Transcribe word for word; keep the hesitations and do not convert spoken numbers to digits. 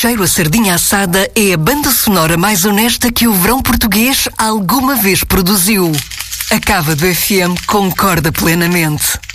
cheiro a sardinha assada é a banda sonora mais honesta que o verão português alguma vez produziu. A Cava do F M concorda plenamente.